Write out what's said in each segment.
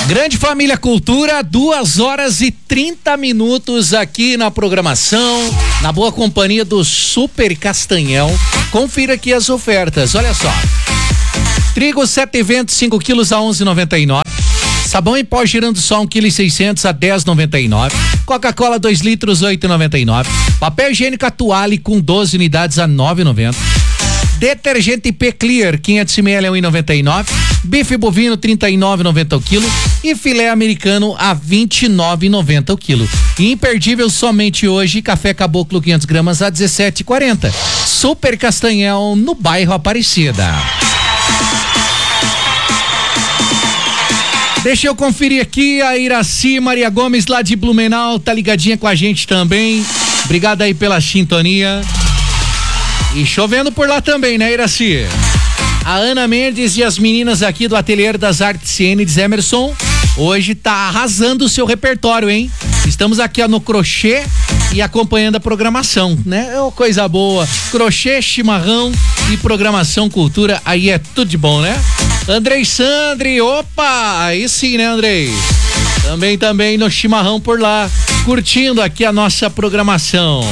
Grande Família Cultura, 2h30 aqui na programação, na boa companhia do Super Castanhel. Confira aqui as ofertas, olha só. Trigo 7,20, 5 quilos a 11,99. Sabão em pó girando só 1,6 kg a 10,99. Coca-Cola 2 litros 8,99. Papel higiênico Atuale com 12 unidades a 9,90. Detergente IP Clear 500 ml a 1,99. Bife bovino 39,90 o quilo e filé americano a 29,90 o quilo. Imperdível somente hoje, café caboclo 500 gramas a 17,40. Super Castanhel no bairro Aparecida. Deixa eu conferir aqui a Iraci Maria Gomes lá de Blumenau, tá ligadinha com a gente também. Obrigado aí pela sintonia. E chovendo por lá também, né, Iraci? A Ana Mendes e as meninas aqui do Ateliê das Artes Ciênides Emerson, hoje tá arrasando o seu repertório, hein? Estamos aqui no crochê e acompanhando a programação, né? É uma coisa boa. Crochê, chimarrão e programação cultura, aí é tudo de bom, né? Andrei Sandri, opa, aí sim, né, Andrei? Também no chimarrão por lá, curtindo aqui a nossa programação.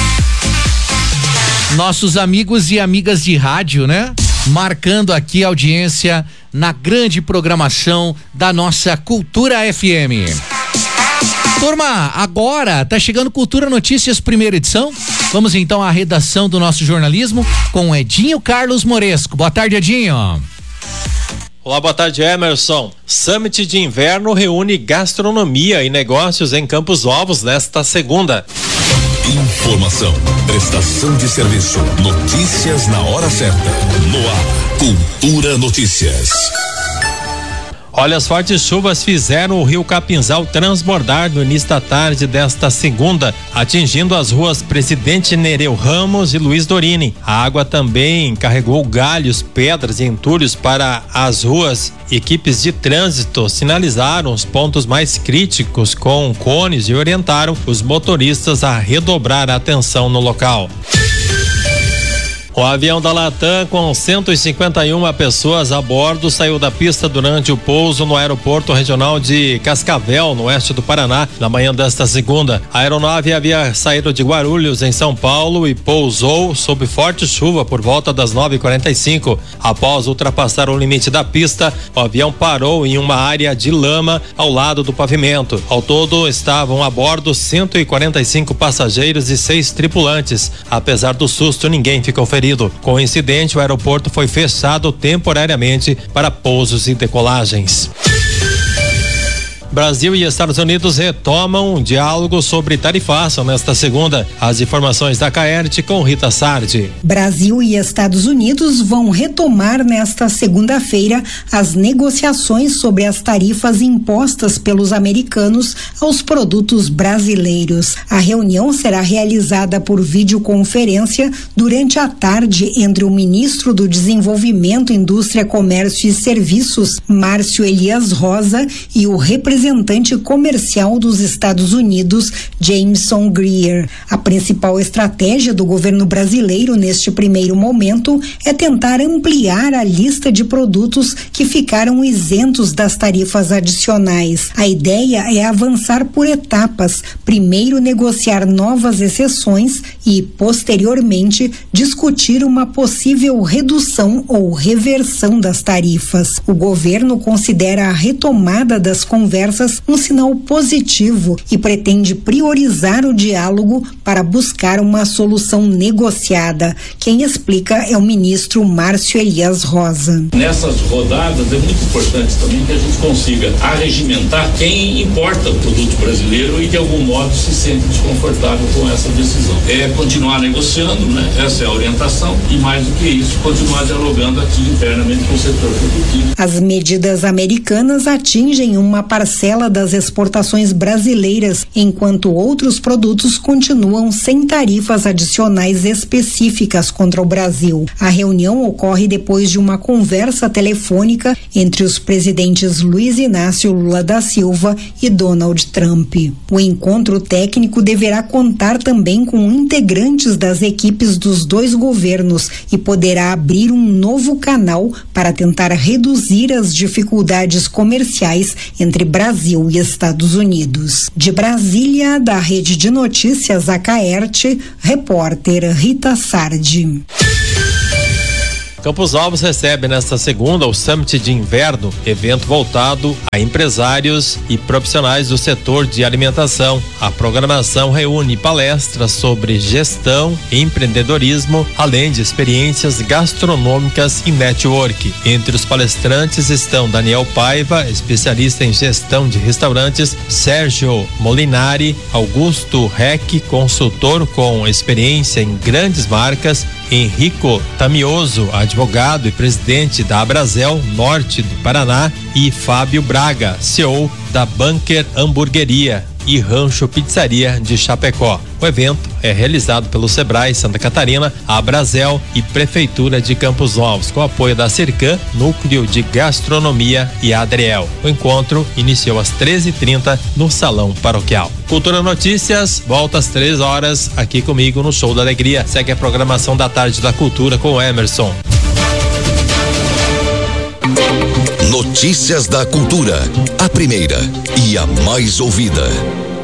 Nossos amigos e amigas de rádio, né? Marcando aqui a audiência na grande programação da nossa Cultura FM. Turma, agora tá chegando Cultura Notícias, primeira edição. Vamos então à redação do nosso jornalismo com Edinho Carlos Moresco. Boa tarde, Edinho. Olá, boa tarde, Emerson. Summit de Inverno reúne gastronomia e negócios em Campos Novos nesta segunda. Informação, prestação de serviço, notícias na hora certa. No ar, Cultura Notícias. Olha, as fortes chuvas fizeram o rio Capinzal transbordar no início da tarde desta segunda, atingindo as ruas Presidente Nereu Ramos e Luiz Dorini. A água também carregou galhos, pedras e entulhos para as ruas. Equipes de trânsito sinalizaram os pontos mais críticos com cones e orientaram os motoristas a redobrar a atenção no local. O avião da Latam com 151 pessoas a bordo saiu da pista durante o pouso no aeroporto regional de Cascavel, no oeste do Paraná, na manhã desta segunda. A aeronave havia saído de Guarulhos, em São Paulo, e pousou sob forte chuva por volta das 9h45. Após ultrapassar o limite da pista, o avião parou em uma área de lama ao lado do pavimento. Ao todo, estavam a bordo 145 passageiros e 6 tripulantes. Apesar do susto, ninguém ficou ferido. Com o incidente, o aeroporto foi fechado temporariamente para pousos e decolagens. Brasil e Estados Unidos retomam um diálogo sobre tarifação nesta segunda. As informações da Caerte com Rita Sardi. Brasil e Estados Unidos vão retomar nesta segunda-feira as negociações sobre as tarifas impostas pelos americanos aos produtos brasileiros. A reunião será realizada por videoconferência durante a tarde entre o ministro do Desenvolvimento, Indústria, Comércio e Serviços, Márcio Elias Rosa, e o representante comercial dos Estados Unidos, Jameson Greer. A principal estratégia do governo brasileiro neste primeiro momento é tentar ampliar a lista de produtos que ficaram isentos das tarifas adicionais. A ideia é avançar por etapas, primeiro negociar novas exceções e, posteriormente, discutir uma possível redução ou reversão das tarifas. O governo considera a retomada das conversas um sinal positivo e pretende priorizar o diálogo para buscar uma solução negociada. Quem explica é o ministro Márcio Elias Rosa. Nessas rodadas é muito importante também que a gente consiga arregimentar quem importa o produto brasileiro e de algum modo se sente desconfortável com essa decisão. É continuar negociando, né? Essa é a orientação, e mais do que isso, continuar dialogando aqui internamente com o setor produtivo. As medidas americanas atingem uma parcela chancela das exportações brasileiras, enquanto outros produtos continuam sem tarifas adicionais específicas contra o Brasil. A reunião ocorre depois de uma conversa telefônica entre os presidentes Luiz Inácio Lula da Silva e Donald Trump. O encontro técnico deverá contar também com integrantes das equipes dos dois governos e poderá abrir um novo canal para tentar reduzir as dificuldades comerciais entre Brasil e Estados Unidos. De Brasília, da Rede de Notícias Acaerte, repórter Rita Sardi. Campos Alves recebe nesta segunda o Summit de Inverno, evento voltado a empresários e profissionais do setor de alimentação. A programação reúne palestras sobre gestão e empreendedorismo, além de experiências gastronômicas e network. Entre os palestrantes estão Daniel Paiva, especialista em gestão de restaurantes, Sérgio Molinari, Augusto Reck, consultor com experiência em grandes marcas, Henrico Tamioso, advogado e presidente da Abrazel Norte do Paraná, e Fábio Braga, CEO da Bunker Hamburgueria e Rancho Pizzaria de Chapecó. O evento é realizado pelo Sebrae Santa Catarina, a Abrazel e Prefeitura de Campos Novos, com apoio da Circan, Núcleo de Gastronomia e Adriel. O encontro iniciou às 13h30 no Salão Paroquial. Cultura Notícias volta às 3h aqui comigo no Show da Alegria. Segue a programação da Tarde da Cultura com o Emerson. Notícias da Cultura, a primeira e a mais ouvida.